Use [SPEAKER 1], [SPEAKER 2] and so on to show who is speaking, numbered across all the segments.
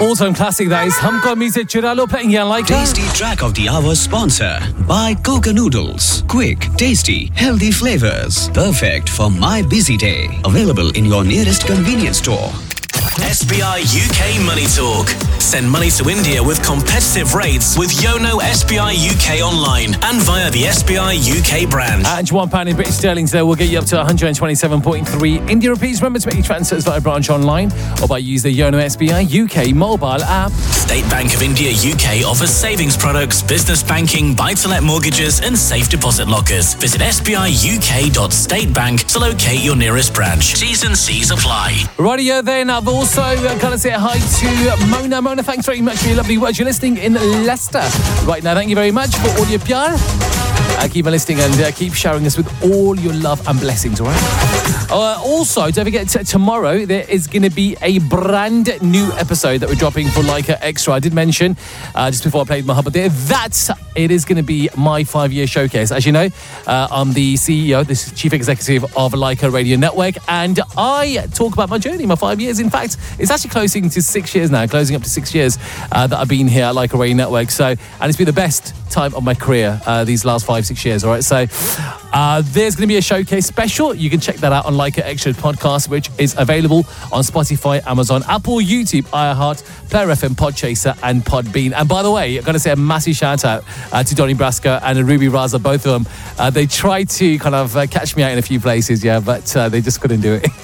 [SPEAKER 1] All-time classic that is Humko Music Chiralo playing here like
[SPEAKER 2] Tasty track of the hour sponsor by Coca Noodles. Quick, tasty, healthy flavors. Perfect for my busy day. Available in your nearest convenience store.
[SPEAKER 3] SBI UK Money Talk. Send money to India with competitive rates with Yono SBI UK online and via the SBI UK brand.
[SPEAKER 1] And £1 in British sterling today will get you up to 127.3 India rupees. Remember to make your transfers via branch online or by using the Yono SBI UK mobile app.
[SPEAKER 3] State Bank of India UK offers savings products, business banking, buy-to-let mortgages and safe deposit lockers. Visit sbiuk.statebank to locate your nearest branch. T's and C's apply.
[SPEAKER 1] Radio then, I've also got to say hi to Mona. Mona, thanks very much for your lovely words. You're listening in Leicester right now. Thank you very much for all your pyar. Keep on listening and keep showering us with all your love and blessings, all right? Also, don't forget, tomorrow there is going to be a brand new episode that we're dropping for Leica Extra. I did mention just before I played my hub there that it is going to be my 5-year showcase. As you know, I'm the CEO, the Chief Executive of Leica Radio Network, and I talk about my journey, my 5 years. In fact, it's actually closing to 6 years now, closing up to 6 years that I've been here at Leica Radio Network. And it's been the best time of my career these last 5-6 years, all right? So there's going to be a showcase special. You can check that out on Leica Extra podcast, which is available on Spotify, Amazon, Apple, YouTube, iHeart, Player FM, Podchaser, and Podbean. And by the way, I've got to say a massive shout out to Donny Brasco and Ruby Raza, both of them. They tried to kind of catch me out in a few places, but they just couldn't do it.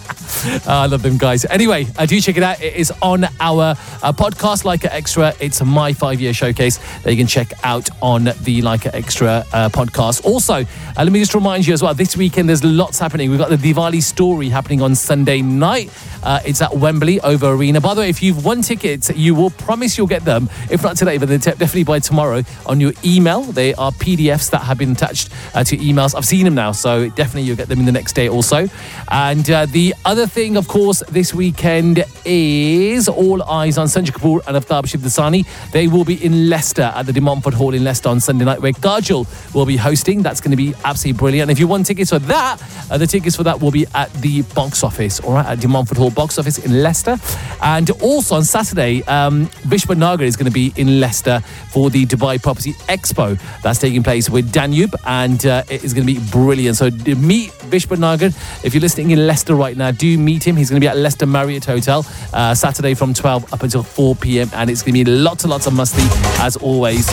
[SPEAKER 1] I love them guys. Anyway, do check it out. It is on our podcast, Leica Extra. It's my 5-year showcase that you can check out on the Leica Extra podcast. Also, let me just remind you as well, this weekend there's lots happening. We've got the Diwali story happening on Sunday night. It's at Wembley Over Arena. By the way, if you've won tickets, you will promise you'll get them. If not today, but definitely by tomorrow on your email. They are PDFs that have been attached to emails. I've seen them now, so definitely you'll get them in the next day also. And the other thing, of course, this weekend is all eyes on Sanjay Kapoor and Aftab Shivdasani. They will be in Leicester at the De Montfort Hall in Leicester on Sunday night, where Kajol will be hosting. That's going to be absolutely brilliant. And if you want tickets for that, the tickets for that will be at the box office, all right, at De Montfort Hall box office in Leicester. And also on Saturday, Bishop Nagar is going to be in Leicester for the Dubai Property Expo that's taking place with Danube, and it is going to be brilliant. So meet Bishop Nagar. If you're listening in Leicester right now, do meet him. He's going to be at Leicester Marriott Hotel Saturday from 12 up until 4 p.m. and it's going to be lots and lots of musty as always.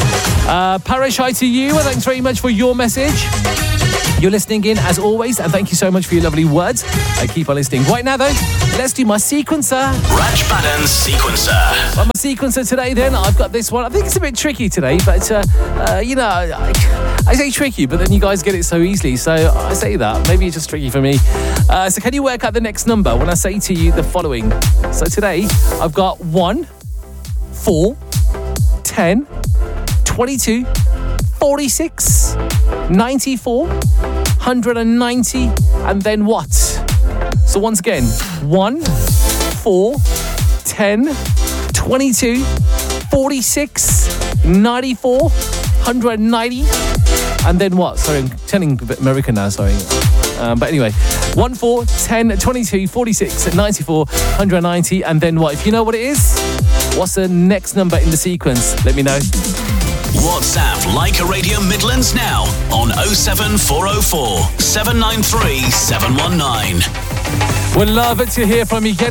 [SPEAKER 1] Parish, hi to you. Thanks very much for your message. You're listening in as always, and thank you so much for your lovely words. I keep on listening. Right now though, let's do my sequencer.
[SPEAKER 3] Raj Badan's sequencer.
[SPEAKER 1] Well, my sequencer today then, I've got this one. I think it's a bit tricky today, but I say tricky, but then you guys get it so easily, so I say that. Maybe it's just tricky for me. So can you work out the next number when I say to you the following? So today, I've got 1, 4, 10, 22, 46, 94, 190, and then what? So once again, 1, 4, 10, 22, 46, 94, 190, and then what? Sorry, I'm turning a bit American now, sorry. But anyway, 1, 4, 10, 22, 46, 94, 190, and then what? If you know what it is, what's the next number in the sequence? Let me know.
[SPEAKER 3] WhatsApp Leica Radio Midlands now on 07404 793 719.
[SPEAKER 1] We'd love it to hear from you.